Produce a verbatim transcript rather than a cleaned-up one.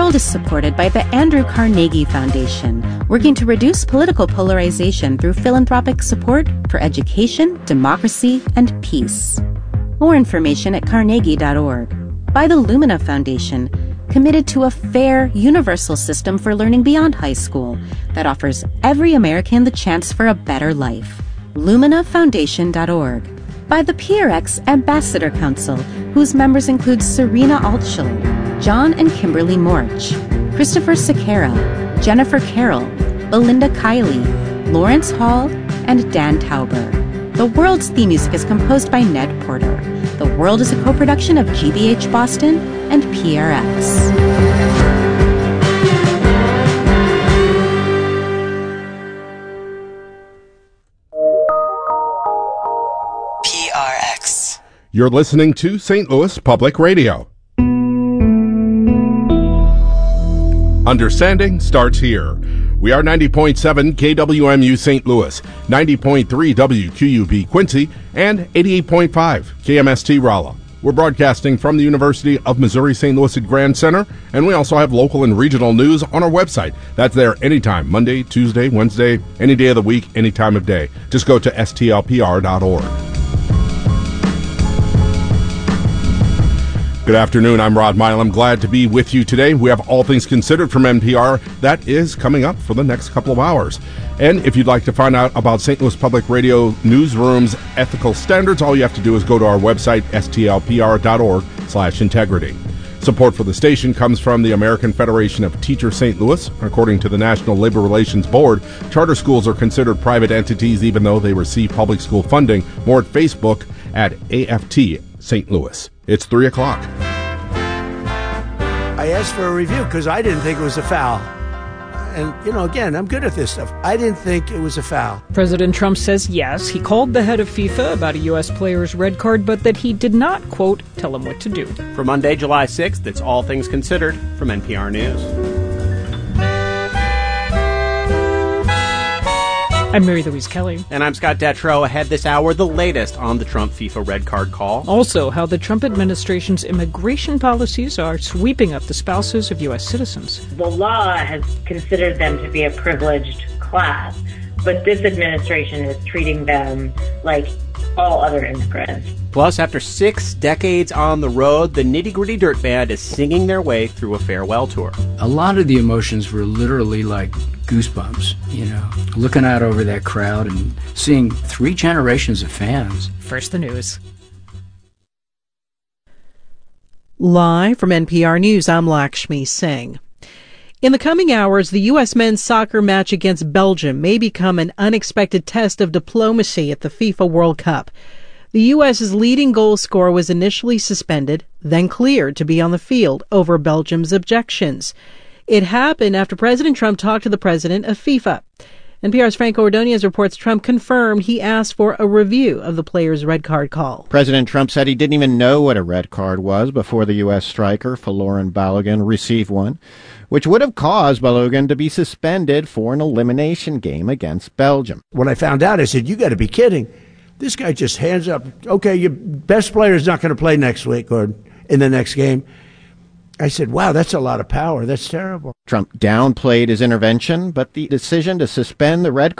World is supported by the Andrew Carnegie Foundation, working to reduce political polarization through philanthropic support for education, democracy, and peace. More information at carnegie dot org. By the Lumina Foundation, committed to a fair, universal system for learning beyond high school that offers every American the chance for a better life. lumina foundation dot org. By the P R X Ambassador Council, whose members include Serena Altschiller, John and Kimberly Morch, Christopher Sequeira, Jennifer Carroll, Belinda Kiley, Lawrence Hall, and Dan Tauber. The World's theme music is composed by Ned Porter. The World is a co-production of G B H Boston and P R X. P R X. You're listening to Saint Louis Public Radio. Understanding starts here. We are ninety point seven K W M U Saint Louis, ninety point three W Q U B Quincy, and eighty-eight point five K M S T Rolla. We're broadcasting from the University of Missouri Saint Louis at Grand Center, and we also have local and regional news on our website. That's there anytime, Monday, Tuesday, Wednesday, any day of the week, any time of day. Just go to S T L P R dot org. Good afternoon, I'm Rod Milam. Glad to be with you today. We have All Things Considered from N P R. That is coming up for the next couple of hours. And if you'd like to find out about Saint Louis Public Radio Newsroom's ethical standards, all you have to do is go to our website, S T L P R dot org slash integrity. Support for the station comes from the American Federation of Teachers Saint Louis. According to the National Labor Relations Board, charter schools are considered private entities even though they receive public school funding. More at Facebook at A F T Saint Louis. It's three o'clock. I asked for a review because I didn't think it was a foul. And, you know, again, I'm good at this stuff. I didn't think it was a foul. President Trump says yes, he called the head of FIFA about a U S player's red card, but that he did not, quote, tell him what to do. For Monday, July sixth, it's All Things Considered from N P R News. I'm Mary Louise Kelly. And I'm Scott Detrow. Ahead this hour, the latest on the Trump FIFA red card call. Also, how the Trump administration's immigration policies are sweeping up the spouses of U S citizens. The law has considered them to be a privileged class, but this administration is treating them like all other immigrants. Plus, after six decades on the road, the Nitty Gritty Dirt Band is singing their way through a farewell tour. A lot of the emotions were literally like goosebumps, you know, looking out over that crowd and seeing three generations of fans. First, the news. Live from N P R News, I'm Lakshmi Singh. In the coming hours, the U S men's soccer match against Belgium may become an unexpected test of diplomacy at the FIFA World Cup. The U S's leading goal scorer was initially suspended, then cleared to be on the field over Belgium's objections. It happened after President Trump talked to the president of FIFA. N P R's Franco Ordonez reports Trump confirmed he asked for a review of the player's red card call. President Trump said he didn't even know what a red card was before the U S striker, Folarin Balogun, received one, which would have caused Balogun to be suspended for an elimination game against Belgium. When I found out, I said, you got to be kidding. This guy just hands up, okay, your best player is not going to play next week or in the next game. I said, wow, that's a lot of power. That's terrible. Trump downplayed his intervention, but the decision to suspend the red